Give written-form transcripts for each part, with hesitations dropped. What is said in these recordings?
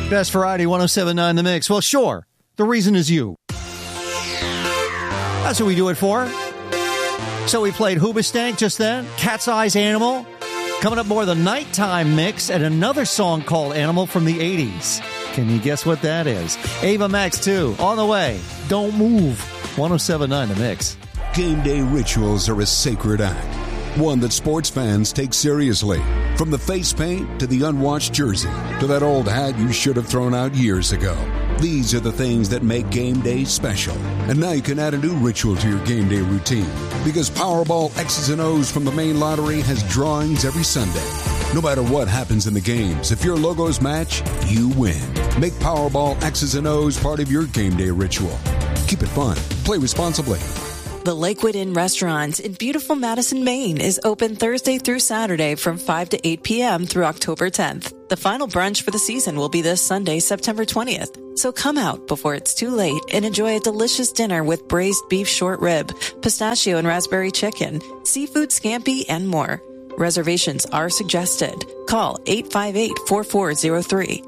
Best Variety 107.9 The Mix. Well, sure. The reason is you. That's what we do it for. So we played Hoobastank just then. Cat's Eyes Animal. Coming up more, the Nighttime Mix and another song called Animal from the 80s. Can you guess what that is? Ava Max 2. On the way. Don't move. 107.9 The Mix. Game day rituals are a sacred act. One that sports fans take seriously. From the face paint to the unwashed jersey to that old hat you should have thrown out years ago. These are the things that make game day special. And now you can add a new ritual to your game day routine. Because Powerball X's and O's from the main lottery has drawings every Sunday. No matter what happens in the games, if your logos match, you win. Make Powerball X's and O's part of your game day ritual. Keep it fun. Play responsibly. The Lakewood Inn Restaurant in beautiful Madison, Maine is open Thursday through Saturday from 5 to 8 p.m. through October 10th. The final brunch for the season will be this Sunday, September 20th. So come out before it's too late and enjoy a delicious dinner with braised beef short rib, pistachio and raspberry chicken, seafood scampi, and more. Reservations are suggested. Call 858-4403.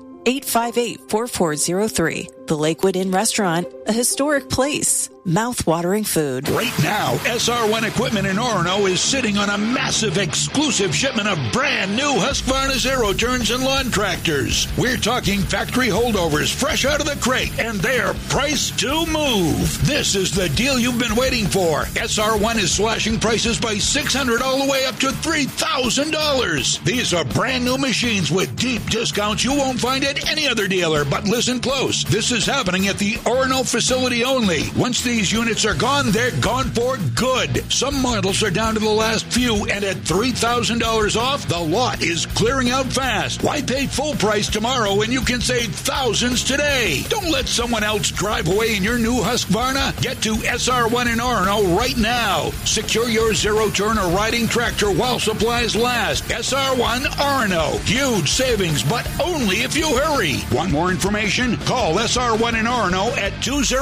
858-4403. The Lakewood Inn Restaurant, a historic place. Mouth-watering food. Right now, SR1 Equipment in Orono is sitting on a massive exclusive shipment of brand new Husqvarna Zero Turns and lawn tractors. We're talking factory holdovers fresh out of the crate, and they're priced to move. This is the deal you've been waiting for. SR1 is slashing prices by $600 all the way up to $3,000. These are brand new machines with deep discounts you won't find at any other dealer. But listen close. This is happening at the Orono facility only. Once these units are gone, they're gone for good. Some models are down to the last few, and at $3,000 off, the lot is clearing out fast. Why pay full price tomorrow when you can save thousands today? Don't let someone else drive away in your new Husqvarna. Get to SR1 in Orono right now. Secure your zero-turn or riding tractor while supplies last. SR1 Orono. Huge savings, but only if you hurry. Want more information? Call SR1 in Orono at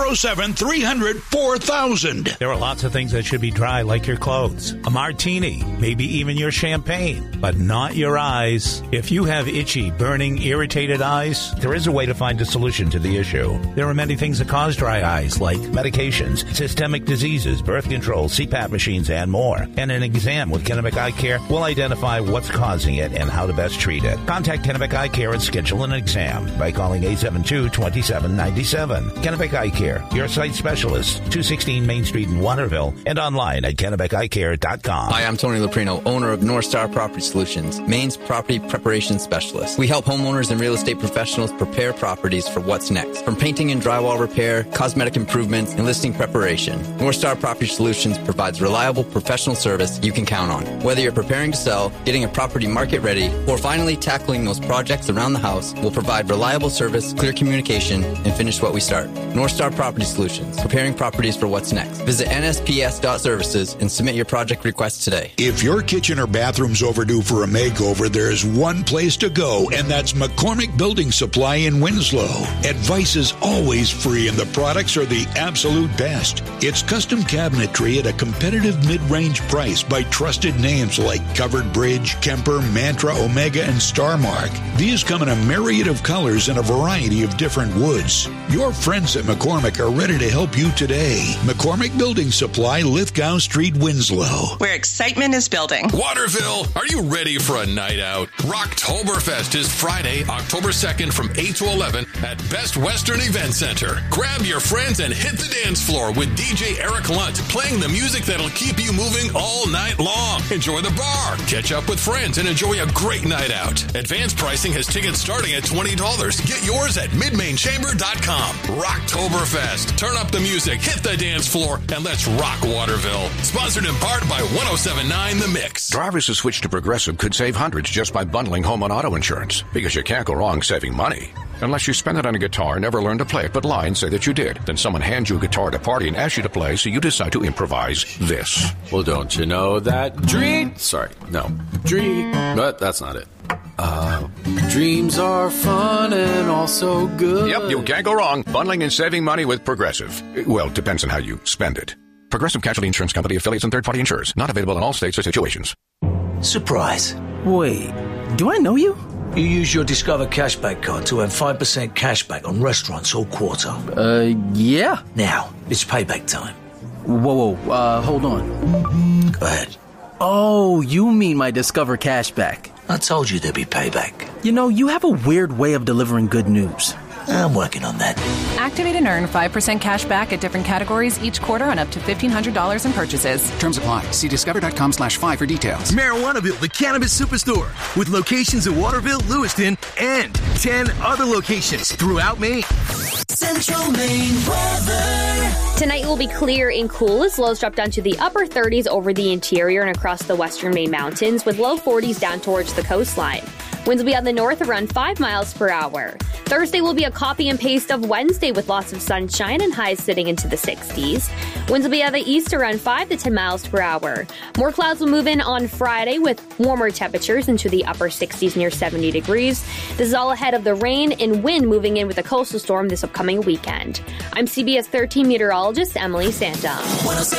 207-300-4000. There are lots of things that should be dry, like your clothes, a martini, maybe even your champagne, but not your eyes. If you have itchy, burning, irritated eyes, there is a way to find a solution to the issue. There are many things that cause dry eyes, like medications, systemic diseases, birth control, CPAP machines, and more. And an exam with Kennebec Eye Care will identify what's causing it and how to best treat it. Contact Kennebec Eye Care and schedule an exam by calling 872-2797. Kennebec Eye Care, your site specialist, 216 Main Street in Waterville, and online at KennebeCeyeCare.com. Hi, I'm Tony Loprino, owner of North Star Property Solutions, Maine's property preparation specialist. We help homeowners and real estate professionals prepare properties for what's next. From painting and drywall repair, cosmetic improvements, and listing preparation, North Star Property Solutions provides reliable professional service you can count on. Whether you're preparing to sell, getting a property market ready, or finally tackling those projects around the house, we'll provide reliable service, clear communication, and finish what we start. North Star Property Solutions, preparing properties for what's next. Visit nsps.services and submit your project request today. If your kitchen or bathroom's overdue for a makeover, there's one place to go, and that's McCormick Building Supply in Winslow. Advice is always free, and the products are the absolute best. It's custom cabinetry at a competitive mid-range price by trusted names like Covered Bridge, Kemper, Mantra, Omega, and Starmark. These come in a myriad of colors and a variety of different woods. Your friends at McCormick are ready to help you today. McCormick Building Supply, Lithgow Street, Winslow. Where excitement is building. Waterville, are you ready for a night out? Rocktoberfest is Friday, October 2nd from 8 to 11 at Best Western Event Center. Grab your friends and hit the dance floor with DJ Eric Lunt playing the music that'll keep you moving all night long. Enjoy the bar, catch up with friends, and enjoy a great night out. Advanced pricing has tickets starting at $20. Get yours at midmainchamber.com. Rocktoberfest. Turn up the music, hit the dance floor, and let's rock Waterville. Sponsored in part by 107.9 The Mix. Drivers who switch to Progressive could save hundreds just by bundling home and auto insurance, because you can't go wrong saving money. Unless you spend it on a guitar and never learn to play it but lie and say that you did. Then someone hands you a guitar at a party and asks you to play, so you decide to improvise this. Well, don't you know that but that's not it. Dreams are fun and also good. Yep, you can't go wrong bundling and saving money with Progressive. Well, depends on how you spend it. Progressive Casualty Insurance Company, affiliates, and third-party insurers. Not available in all states or situations. Surprise. Wait, do I know you? You use your Discover Cashback card to earn 5% cashback on restaurants all quarter. Yeah. Now, it's payback time. Whoa, hold on. Go ahead. Oh, you mean my Discover Cashback. I told you there'd be payback. You know, you have a weird way of delivering good news. I'm working on that. Activate and earn 5% cash back at different categories each quarter on up to $1,500 in purchases. Terms apply. See discover.com/5 for details. Marijuanaville, the cannabis superstore, with locations in Waterville, Lewiston, and 10 other locations throughout Maine. Central Maine weather. Tonight will be clear and cool as lows drop down to the upper 30s over the interior and across the western Maine mountains, with low 40s down towards the coastline. Winds will be on the north around 5 miles per hour. Thursday will be a copy and paste of Wednesday with lots of sunshine and highs sitting into the 60s. Winds will be out of the east around 5 to 10 miles per hour. More clouds will move in on Friday with warmer temperatures into the upper 60s near 70 degrees. This is all ahead of the rain and wind moving in with a coastal storm this upcoming weekend. I'm CBS 13 meteorologist Emily Santa.